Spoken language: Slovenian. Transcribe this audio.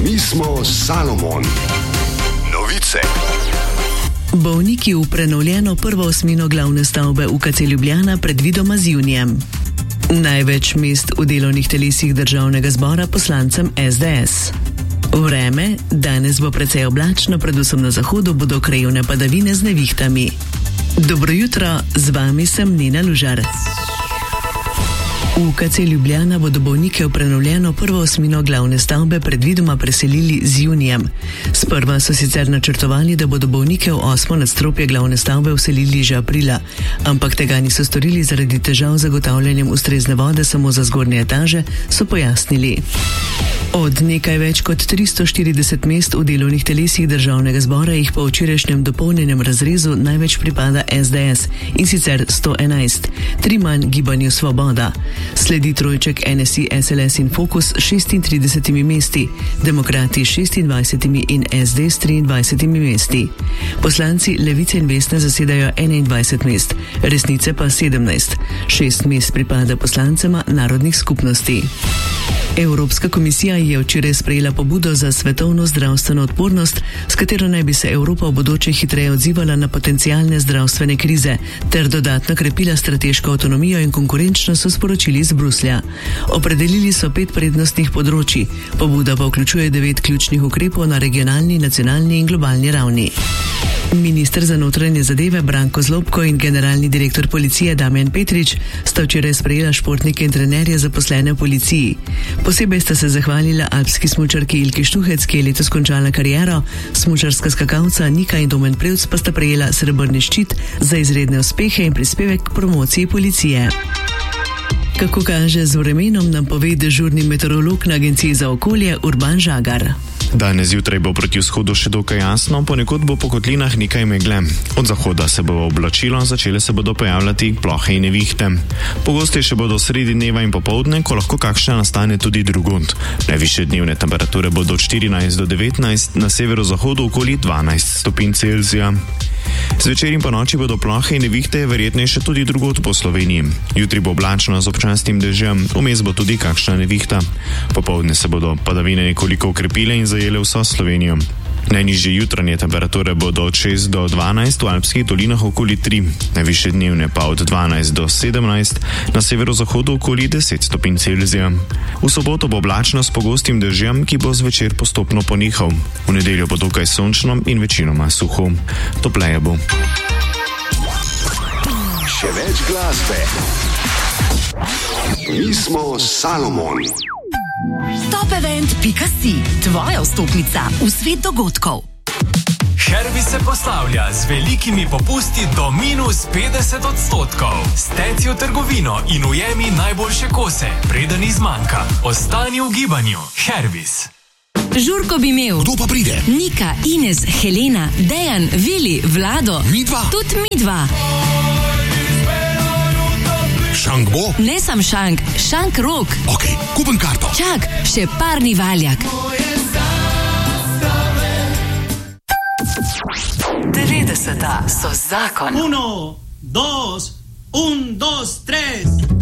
Mi smo Salomon. Novice. Bolniki v prenovljeno prvo osmino glavne stavbe UKC Ljubljana predvidoma z junijem. Največ mest v delovnih telesih državnega zbora poslancem SDS. Vreme, danes bo precej oblačno, predvsem na zahodu bodo krajevne padavine z nevihtami. Dobro jutro, z vami sem Nina Lužar. V UKC Ljubljana bodo bolnike v prenovljeno prvo osmino glavne stavbe predvidoma preselili z junijem. Sprva so sicer načrtovali, da bodo bolnike v 8. nadstropje glavne stavbe vselili že aprila, ampak tega niso storili zaradi težav z zagotavljanjem ustrezne vode samo za zgornje etaže, so pojasnili. Od nekaj več kot 340 mest v delovnih telesih državnega zbora jih po včerajšnjem dopolnjenem razrezu največ pripada SDS, in sicer 111, 3 manj Gibanju Svoboda. Sledi trojček NSI, SLS in Fokus s 36 mesti, Demokrati s 26 in SD s 23 mesti. Poslanci Levice in Vesne zasedajo 21 mest, Resnice pa 17. 6 mest pripada poslancema narodnih skupnosti. Evropska komisija je včeraj sprejela pobudo za svetovno zdravstveno odpornost, s katero naj bi se Evropa v bodoče hitreje odzivala na potencialne zdravstvene krize ter dodatno krepila strateško avtonomijo in konkurenčnost, so sporočili iz Bruslja. Opredelili so 5 prednostnih področij, pobuda pa vključuje 9 ključnih ukrepov na regionalni, nacionalni in globalni ravni. Minister za notranje zadeve Branko Zlobko in generalni direktor policije Damjan Petrič sta včeraj sprejela športnike in trenerje zaposlene v policiji. Posebej sta se zahvalila alpski smučarki Ilki Štuhec, ki je letos končala kariero, smučarska skakalca Nika in Domen Prevc pa sta prejela srebrni ščit za izredne uspehe in prispevek k promociji policije. Kako kaže z vremenom, nam pove dežurni meteorolog na Agenciji za okolje Urban Žagar. Danes zjutraj bo proti vzhodu še dokaj jasno, ponekod bo po kotlinah nekaj megle. Od zahoda se bo oblačilo, začele se bodo pojavljati plohe in nevihte. Pogostejše bodo sredi dneva in popoldne, ko lahko kakšna nastane tudi drugod. Najvišje dnevne temperature bodo od 14 do 19, na severozahodu okoli 12 stopinj Celzija. Zvečer in po noči bodo plohe in nevihte verjetnejše tudi drugod po Sloveniji. Jutri bo oblačno z občasnim dežjem, vmes bo tudi kakšna nevihta. Popoldne se bodo padavine nekoliko ukrepile in zajele vso Slovenijo. Najnižje jutranje temperature bodo od 6 do 12, v alpskih dolinah okoli 3, najvišje dnevne pa od 12 do 17, na severozahodu okoli 10 stopinj Celzija. V soboto bo oblačno s pogostim dežjem, ki bo zvečer postopno ponehal. V nedeljo bo dokaj sončno in večinoma suho. Topleje bo. Še več glasbe. Mi smo Salomon. Topevent.si, tvoja vstopnica v svet dogodkov. Herbis se poslavlja z velikimi popusti do -50%. Steci v trgovino in ujemi najboljše kose, preden izmanjka. Ostani v gibanju. Herbis. Žurko bi imel. Kdo pa pride? Nika, Ines, Helena, Dejan, Vili, Vlado. Midva? Tudi midva. Šank bo? Ne sam šank, šank rok. Ok, kupim karto. Čak, še parni valjak. 90 so zakon. 1, 2, 1, 2, 3.